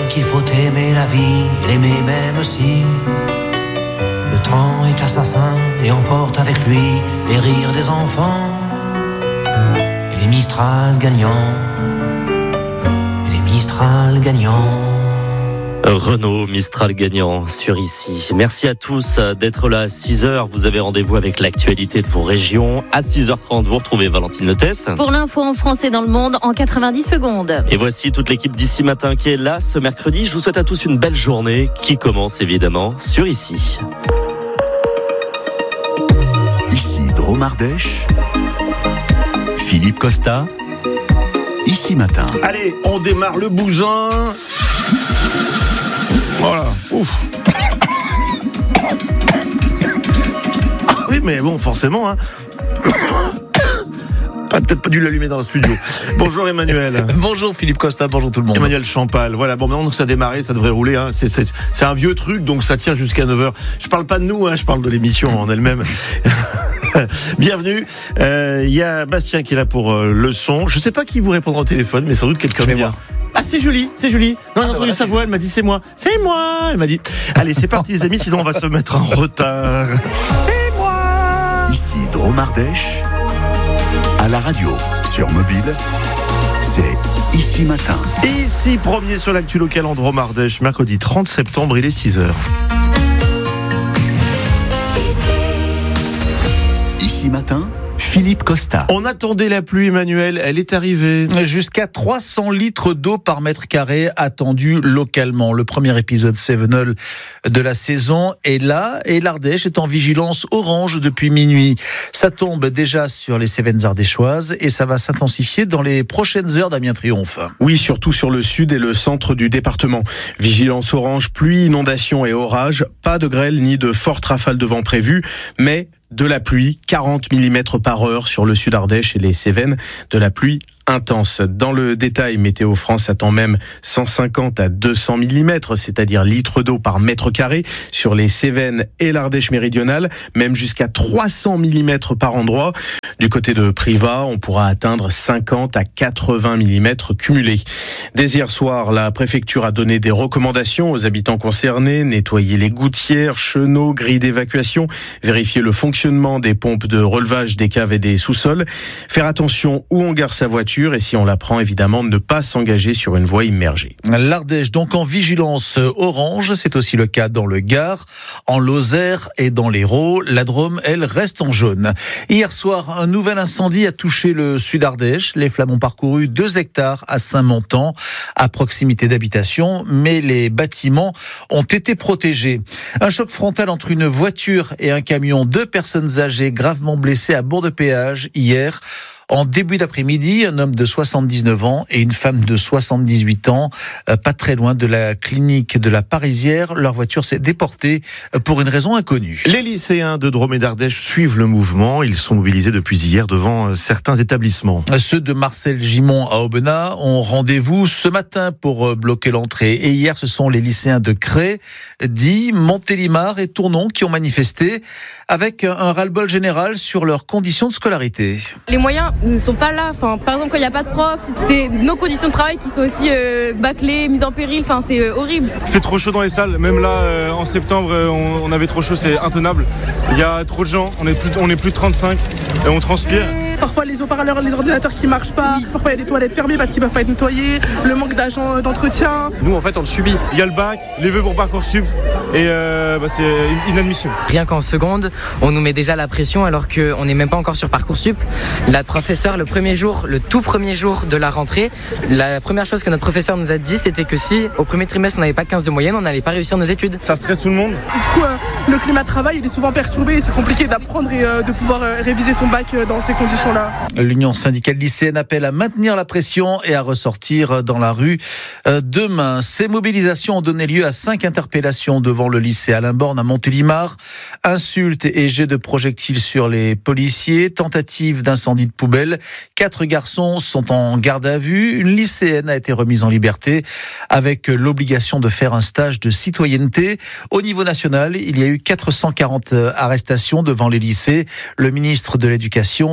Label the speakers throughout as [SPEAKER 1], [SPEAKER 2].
[SPEAKER 1] qu'il faut aimer la vie, l'aimer même aussi. Le temps est assassin et emporte avec lui les rires des enfants et les Mistral gagnants, et les Mistral gagnants.
[SPEAKER 2] Renaud Mistral gagnant sur Ici. Merci à tous d'être là à 6h. Vous avez rendez-vous avec l'actualité de vos régions. À 6h30, vous retrouvez Valentine Letès.
[SPEAKER 3] Pour l'info en France et dans le monde en 90 secondes.
[SPEAKER 2] Et voici toute l'équipe d'Ici Matin qui est là ce mercredi. Je vous souhaite à tous une belle journée qui commence évidemment sur Ici.
[SPEAKER 4] Ici Drôme-Ardèche, Philippe Costa, Ici Matin.
[SPEAKER 5] Allez, on démarre le bousin. Voilà, ouf. Oui, mais bon, forcément, hein. Peut-être pas dû l'allumer dans le studio. Bonjour Emmanuel.
[SPEAKER 6] Bonjour Philippe Costa, bonjour tout le monde.
[SPEAKER 5] Emmanuel Champal. Voilà, bon, maintenant que ça a démarré, ça devrait rouler, hein. C'est un vieux truc, donc ça tient jusqu'à 9h. Je parle pas de nous, hein, je parle de l'émission en elle-même. Bienvenue. Il y a Bastien qui est là pour le son. Je sais pas qui vous répondra au téléphone, mais sans doute quelqu'un de bien. Ah, c'est Julie. Non, j'ai entendu sa voix, elle m'a dit c'est moi. C'est moi, elle m'a dit. Allez, c'est parti les amis, sinon on va se mettre en retard. C'est moi.
[SPEAKER 4] Ici Drôme-Ardèche, à la radio, sur mobile, c'est Ici Matin.
[SPEAKER 5] Ici, premier sur l'actu locale en Drôme-Ardèche, mercredi 30 septembre, il est 6h.
[SPEAKER 4] Ici Matin, Philippe Costa.
[SPEAKER 5] On attendait la pluie, Emmanuel, elle est arrivée.
[SPEAKER 6] Jusqu'à 300 litres d'eau par mètre carré attendus localement. Le premier épisode Cévenol de la saison est là et l'Ardèche est en vigilance orange depuis minuit. Ça tombe déjà sur les Cévennes ardéchoises et ça va s'intensifier dans les prochaines heures, Damien Triomphe.
[SPEAKER 7] Oui, surtout sur le sud et le centre du département. Vigilance orange, pluie, inondation et orage. Pas de grêle ni de fortes rafales de vent prévues, mais de la pluie, 40 mm par heure sur le sud Ardèche et les Cévennes, de la pluie intense. Dans le détail, Météo France attend même 150 à 200 mm, c'est-à-dire litres d'eau par mètre carré sur les Cévennes et l'Ardèche méridionale, même jusqu'à 300 mm par endroit. Du côté de Privas, on pourra atteindre 50 à 80 mm cumulés. Dès hier soir, la préfecture a donné des recommandations aux habitants concernés, nettoyer les gouttières, chenaux, grilles d'évacuation, vérifier le fonctionnement des pompes de relevage des caves et des sous-sols, faire attention où on gare sa voiture et si on la prend, évidemment, ne pas s'engager sur une voie immergée.
[SPEAKER 6] L'Ardèche donc en vigilance orange, c'est aussi le cas dans le Gard, en Lozère et dans l'Hérault. La Drôme, elle, reste en jaune. Hier soir, un nouvel incendie a touché le sud Ardèche. Les flammes ont parcouru 2 hectares à Saint-Montan, à proximité d'habitations, mais les bâtiments ont été protégés. Un choc frontal entre une voiture et un camion. 2 personnes âgées gravement blessées à Bourg-de-Péage hier. En début d'après-midi, un homme de 79 ans et une femme de 78 ans, pas très loin de la clinique de la Parisière. Leur voiture s'est déportée pour une raison inconnue.
[SPEAKER 5] Les lycéens de Drôme et d'Ardèche suivent le mouvement. Ils sont mobilisés depuis hier devant certains établissements.
[SPEAKER 6] Ceux de Marcel Gimond à Aubenas ont rendez-vous ce matin pour bloquer l'entrée. Et hier, ce sont les lycéens de Cré, Die, Montélimar et Tournon qui ont manifesté avec un ras-le-bol général sur leurs conditions de scolarité.
[SPEAKER 8] Les moyens ne sont pas là. Enfin, par exemple, quand il n'y a pas de prof, c'est nos conditions de travail qui sont aussi bâclées, mises en péril. Enfin, c'est horrible.
[SPEAKER 9] Il fait trop chaud dans les salles. Même là, en septembre, on avait trop chaud. C'est intenable. Il y a trop de gens. On est plus de 35 et on transpire.
[SPEAKER 10] Parfois les haut-parleurs, les ordinateurs qui marchent pas. Parfois il y a des toilettes fermées parce qu'ils peuvent pas être nettoyés. Le manque d'agents d'entretien.
[SPEAKER 9] Nous en fait on le subit. Il y a le bac, les vœux pour Parcoursup et c'est inadmissible.
[SPEAKER 11] Rien qu'en seconde, on nous met déjà la pression alors qu'on n'est même pas encore sur Parcoursup. La professeure, le tout premier jour de la rentrée, la première chose que notre professeur nous a dit, c'était que si au premier trimestre on n'avait pas 15 de moyenne, on n'allait pas réussir nos études.
[SPEAKER 9] Ça stresse tout le monde.
[SPEAKER 10] Et du coup, le climat de travail il est souvent perturbé et c'est compliqué d'apprendre et de pouvoir réviser son bac dans ces conditions-là.
[SPEAKER 6] L'Union syndicale lycéenne appelle à maintenir la pression et à ressortir dans la rue demain. Ces mobilisations ont donné lieu à 5 interpellations devant le lycée Alain Born à Montélimar. Insultes et jets de projectiles sur les policiers, tentative d'incendie de poubelle. 4 garçons sont en garde à vue. Une lycéenne a été remise en liberté avec l'obligation de faire un stage de citoyenneté. Au niveau national, il y a eu 440 arrestations devant les lycées. Le ministre de l'Éducation dénonce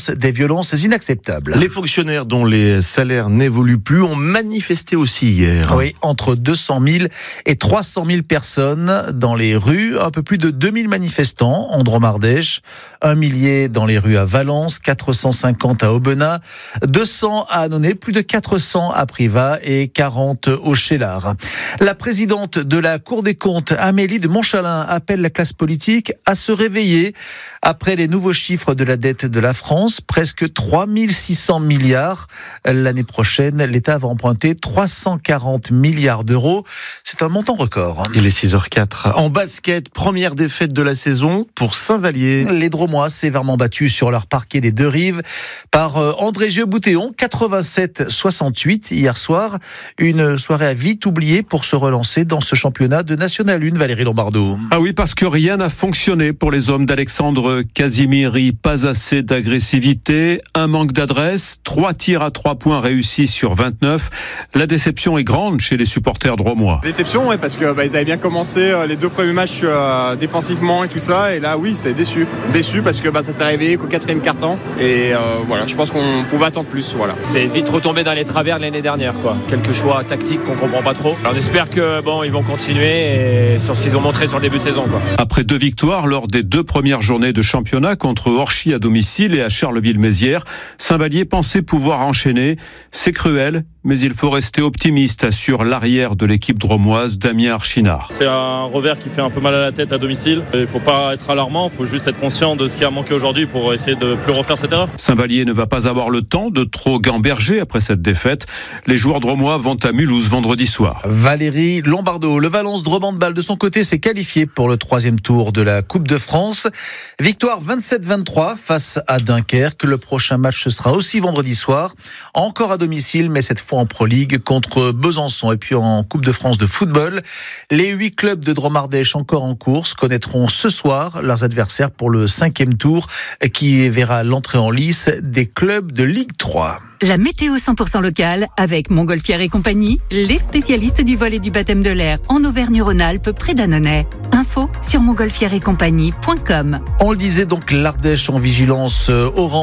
[SPEAKER 6] dénoncent des violences inacceptables.
[SPEAKER 5] Les fonctionnaires dont les salaires n'évoluent plus ont manifesté aussi hier.
[SPEAKER 6] Oui, entre 200 000 et 300 000 personnes dans les rues, un peu plus de 2000 manifestants en Drôme-Ardèche, 1 millier dans les rues à Valence, 450 à Aubenas, 200 à Annonay, plus de 400 à Privas et 40 au Cheylard. La présidente de la Cour des comptes, Amélie de Montchalin, appelle la classe politique à se réveiller après les nouveaux chiffres de la dette de la France, presque 3 600 milliards. L'année prochaine, l'État va emprunter 340 milliards d'euros. C'est un montant record.
[SPEAKER 5] Il est 6h04. En basket, première défaite de la saison pour Saint-Vallier.
[SPEAKER 6] Les Drômois sévèrement battus sur leur parquet des Deux-Rives par Andrézieux-Boutéon, 87-68 hier soir. Une soirée à vite oubliée pour se relancer dans ce championnat de National 1, Valérie Lombardo.
[SPEAKER 12] Ah oui, parce que rien n'a fonctionné pour les hommes d'Alexandre Casimiri. Pas assez d'agressivité, un manque d'adresse, 3 tirs à 3 points réussis sur 29. La déception est grande chez les supporters drômois.
[SPEAKER 13] Déception, ouais, parce que ils avaient bien commencé les 2 premiers matchs défensivement et tout ça, et là oui, c'est déçu. Déçu parce que ça s'est réveillé qu'au 4e quart-temps, et voilà, je pense qu'on pouvait attendre plus. Voilà.
[SPEAKER 14] C'est vite retombé dans les travers de l'année dernière, quoi. Quelques choix tactiques qu'on comprend pas trop. Alors, on espère que ils vont continuer et sur ce qu'ils ont montré sur le début de saison, quoi.
[SPEAKER 12] Après 2 victoires lors des 2 premières journées de championnat contre Orchy à domicile et à Charleville-Mézières, Saint-Vallier pensait pouvoir enchaîner. C'est cruel, mais il faut rester optimiste, assure l'arrière de l'équipe drômoise, Damien Archinard.
[SPEAKER 15] C'est un revers qui fait un peu mal à la tête à domicile. Il ne faut pas être alarmant, il faut juste être conscient de ce qui a manqué aujourd'hui pour essayer de ne plus refaire cette erreur.
[SPEAKER 12] Saint-Vallier ne va pas avoir le temps de trop gamberger après cette défaite. Les joueurs drômois vont à Mulhouse vendredi soir.
[SPEAKER 6] Valérie Lombardo, le Valence Drôme Handball de son côté s'est qualifié pour le 3e tour de la Coupe de France. Victoire 27-23 face à Dunkerque. Le prochain match ce sera aussi vendredi soir, encore à domicile, mais cette fois en Pro League contre Besançon. Et puis en Coupe de France de football, les 8 clubs de Drôme-Ardèche encore en course connaîtront ce soir leurs adversaires pour le 5e tour qui verra l'entrée en lice des clubs de Ligue 3.
[SPEAKER 16] La météo 100% locale avec Montgolfière et compagnie, les spécialistes du vol et du baptême de l'air en Auvergne-Rhône-Alpes près d'Annonay. Info sur montgolfièreetcompagnie.com.
[SPEAKER 6] On le disait donc, l'Ardèche en vigilance orange.